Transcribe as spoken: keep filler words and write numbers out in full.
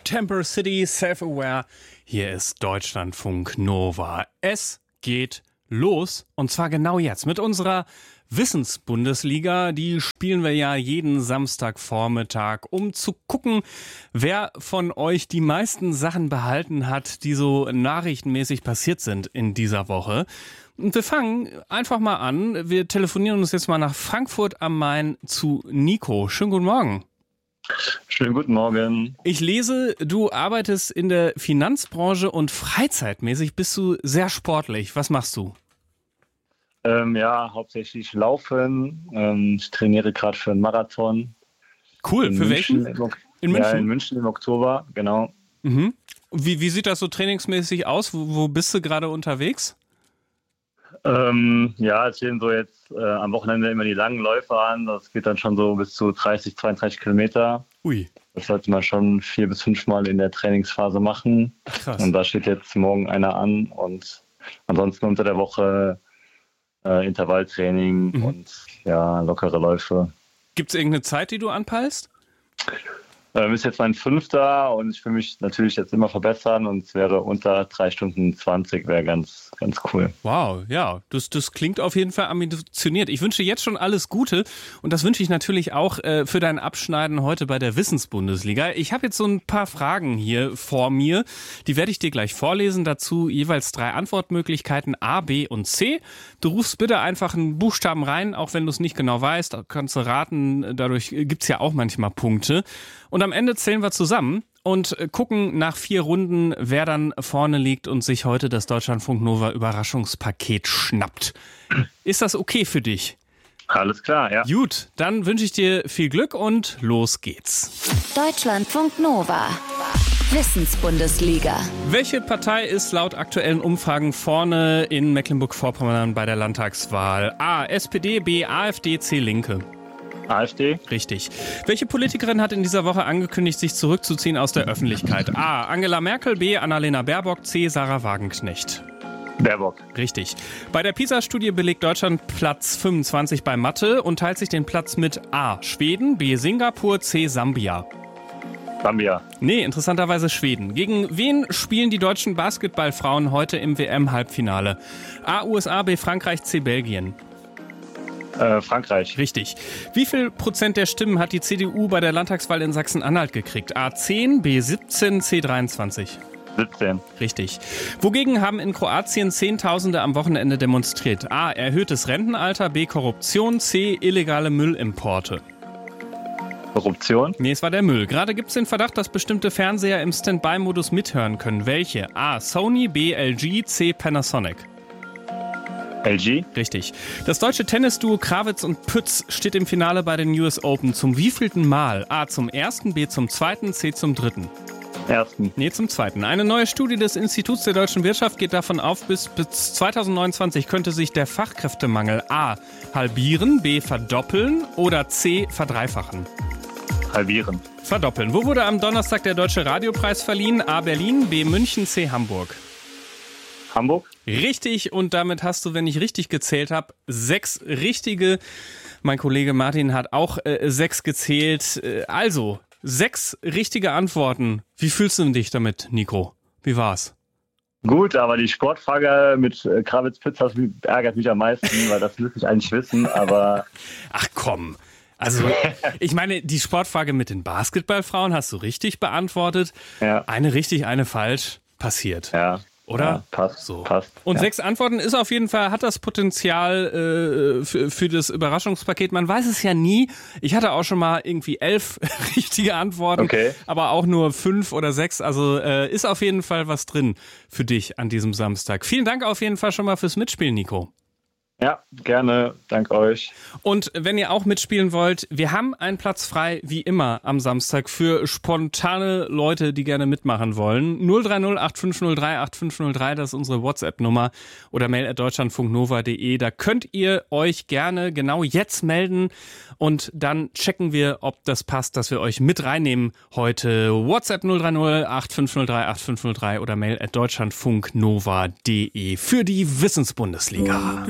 Temper City, Self-Aware. Hier ist Deutschlandfunk Nova. Es geht los und zwar genau jetzt mit unserer Wissensbundesliga. Die spielen wir ja jeden Samstagvormittag, um zu gucken, wer von euch die meisten Sachen behalten hat, die so nachrichtenmäßig passiert sind in dieser Woche. Und wir fangen einfach mal an. Wir telefonieren uns jetzt mal nach Frankfurt am Main zu Nico. Schönen guten Morgen. Schönen guten Morgen. Ich lese, du arbeitest in der Finanzbranche und freizeitmäßig bist du sehr sportlich. Was machst du? Ähm, ja, hauptsächlich Laufen. Ähm, ich trainiere gerade für einen Marathon. Cool, in für München, welchen? Im, In München? Ja, in München im Oktober, genau. Mhm. Wie, wie sieht das so trainingsmäßig aus? Wo, wo bist du gerade unterwegs? Ähm, ja, es stehen so jetzt äh, am Wochenende immer die langen Läufe an. Das geht dann schon so bis zu dreißig, zweiunddreißig Kilometer. Ui. Das sollte man schon vier bis fünf Mal in der Trainingsphase machen. Krass. Und da steht jetzt morgen einer an. Und ansonsten unter der Woche äh, Intervalltraining Mhm. und ja, lockere Läufe. Gibt es irgendeine Zeit, die du anpeilst? Ähm, ist jetzt mein fünfter und ich will mich natürlich jetzt immer verbessern und es wäre unter drei Stunden zwanzig, wäre ganz, ganz cool. Wow, ja, das, das klingt auf jeden Fall ambitioniert. Ich wünsche jetzt schon alles Gute und das wünsche ich natürlich auch äh, für dein Abschneiden heute bei der Wissensbundesliga. Ich habe jetzt so ein paar Fragen hier vor mir, die werde ich dir gleich vorlesen. Dazu jeweils drei Antwortmöglichkeiten A, B und C. Du rufst bitte einfach einen Buchstaben rein, auch wenn du es nicht genau weißt. Da kannst du raten, dadurch gibt's ja auch manchmal Punkte. Und am Ende zählen wir zusammen und gucken nach vier Runden, wer dann vorne liegt und sich heute das Deutschlandfunk Nova Überraschungspaket schnappt. Ist das okay für dich? Alles klar, ja. Gut, dann wünsche ich dir viel Glück und los geht's. Deutschlandfunk Nova. Wissensbundesliga. Welche Partei ist laut aktuellen Umfragen vorne in Mecklenburg-Vorpommern bei der Landtagswahl? A, S P D, B, AfD, C, Linke. AfD? Richtig. Welche Politikerin hat in dieser Woche angekündigt, sich zurückzuziehen aus der Öffentlichkeit? A. Angela Merkel, B. Annalena Baerbock, C. Sarah Wagenknecht. Baerbock. Richtig. Bei der PISA-Studie belegt Deutschland Platz fünfundzwanzig bei Mathe und teilt sich den Platz mit A. Schweden, B. Singapur, C. Sambia. Sambia. Nee, interessanterweise Schweden. Gegen wen spielen die deutschen Basketballfrauen heute im W M-Halbfinale? A. U S A, B. Frankreich, C. Belgien. Äh, Frankreich. Richtig. Wie viel Prozent der Stimmen hat die C D U bei der Landtagswahl in Sachsen-Anhalt gekriegt? A zehn, B siebzehn, C dreiundzwanzig. siebzehn. Richtig. Wogegen haben in Kroatien Zehntausende am Wochenende demonstriert? A. Erhöhtes Rentenalter, B. Korruption, C. Illegale Müllimporte. Korruption. Nee, es war der Müll. Gerade gibt es den Verdacht, dass bestimmte Fernseher im Standby-Modus mithören können. Welche? A. Sony, B. L G, C. Panasonic. L G. Richtig. Das deutsche Tennisduo Krawitz und Pütz steht im Finale bei den U S Open. Zum wievielten Mal? A zum ersten, B zum zweiten, C zum dritten. Ersten. Nee, zum zweiten. Eine neue Studie des Instituts der deutschen Wirtschaft geht davon auf, bis, bis zwanzig neunundzwanzig könnte sich der Fachkräftemangel A halbieren, B verdoppeln oder C verdreifachen. Halbieren. Verdoppeln. Wo wurde am Donnerstag der Deutsche Radiopreis verliehen? A Berlin, B München, C Hamburg. Hamburg. Richtig, und damit hast du, wenn ich richtig gezählt habe, sechs richtige. Mein Kollege Martin hat auch äh, sechs gezählt. Äh, also, sechs richtige Antworten. Wie fühlst du dich damit, Nico? Wie war's? Gut, aber die Sportfrage mit äh, Krawitz-Pütz das ärgert mich am meisten, weil das müsste ich eigentlich wissen, aber... Ach komm. Also, ich meine, die Sportfrage mit den Basketballfrauen hast du richtig beantwortet. Ja. Eine richtig, eine falsch. Passiert. Ja. Oder? Ja, passt, so. passt. Und ja. sechs Antworten ist auf jeden Fall, hat das Potenzial äh, für, für das Überraschungspaket. Man weiß es ja nie. Ich hatte auch schon mal irgendwie elf richtige Antworten, Okay. aber auch nur fünf oder sechs. Also äh, ist auf jeden Fall was drin für dich an diesem Samstag. Vielen Dank auf jeden Fall schon mal fürs Mitspielen, Nico. Ja, gerne. Dank euch. Und wenn ihr auch mitspielen wollt, wir haben einen Platz frei, wie immer, am Samstag für spontane Leute, die gerne mitmachen wollen. null drei null acht fünf null drei acht fünf null drei, das ist unsere WhatsApp-Nummer oder mail at deutschlandfunknova punkt de. Da könnt ihr euch gerne genau jetzt melden und dann checken wir, ob das passt, dass wir euch mit reinnehmen heute. WhatsApp null drei null acht fünf null drei acht fünf null drei oder mail at deutschlandfunknova punkt de für die Wissensbundesliga.